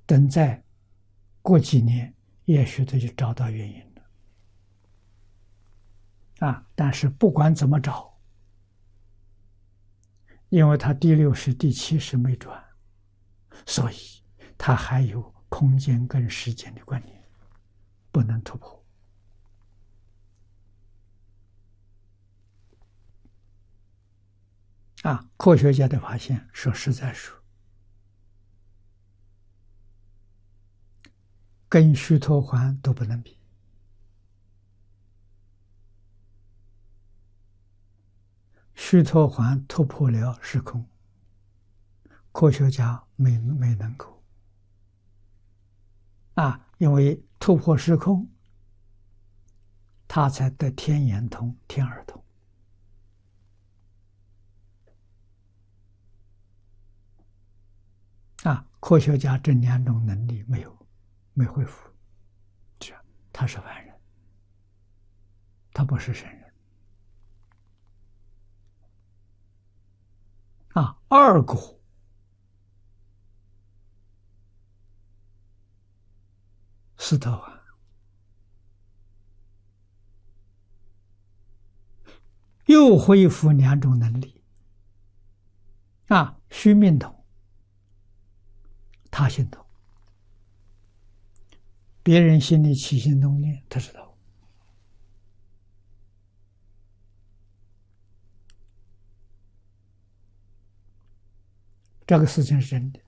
等再过几年，也许他就找到原因了但是不管怎么找，因为他第六识、第七识没转，所以他还有空间跟时间的观念，不能突破。科学家的发现，说实在说，跟须陀洹都不能比。须陀洹突破了时空，科学家没能够因为突破时空，他才得天眼通、天耳通。科学家这两种能力没恢复，这样他是凡人，他不是圣人。二果斯特洹又恢复两种能力须命通、他心通，别人心里起心动念，他知道。这个事情是真的。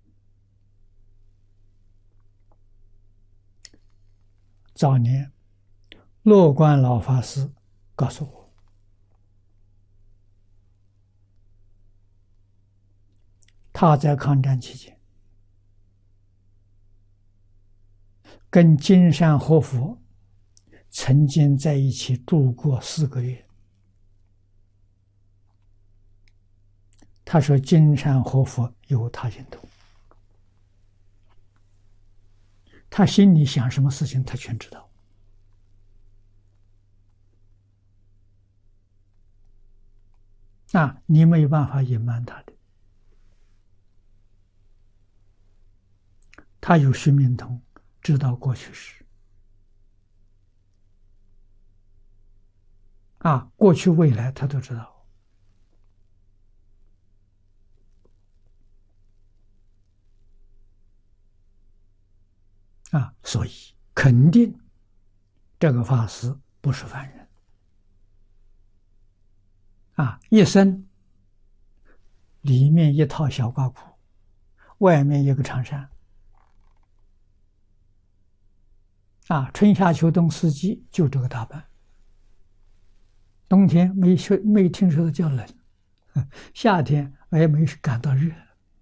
早年乐观老法师告诉我，他在抗战期间跟金山活佛曾经在一起度过4个月。他说金山活佛有他心通，他心里想什么事情他全知道。你没有办法隐瞒他的。他有须命通，知道过去时过去未来他都知道。所以肯定这个法师不是凡人一生里面一套小褂裤，外面一个长衫春夏秋冬四季就这个打扮。冬天没听说叫冷，夏天也没感到热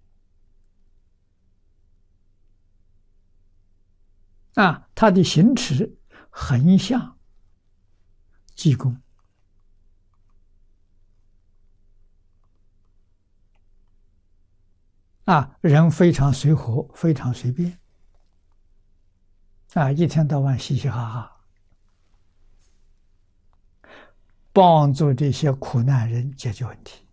他的行持很像济公人非常随和，非常随便一天到晚嘻嘻哈哈，帮助这些苦难人解决问题